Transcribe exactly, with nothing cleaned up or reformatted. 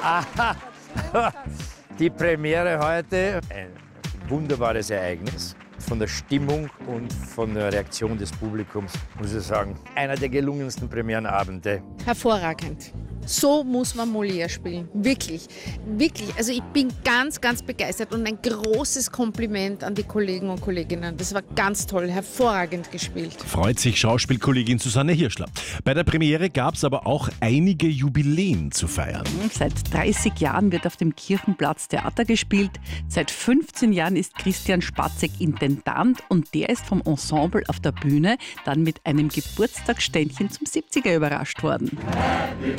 Aha. Die Premiere heute, ein wunderbares Ereignis. Von der Stimmung und von der Reaktion des Publikums, muss ich sagen, einer der gelungensten Premierenabende. Hervorragend. So muss man Molière spielen. Wirklich, wirklich. Also ich bin ganz, ganz begeistert und ein großes Kompliment an die Kollegen und Kolleginnen. Das war ganz toll, hervorragend gespielt. Freut sich Schauspielkollegin Susanne Hirschler. Bei der Premiere gab es aber auch einige Jubiläen zu feiern. Seit dreißig Jahren wird auf dem Kirchenplatz Theater gespielt. Seit fünfzehn Jahren ist Christian Spatzek Intendant und der ist vom Ensemble auf der Bühne dann mit einem Geburtstagsständchen zum siebziger überrascht worden.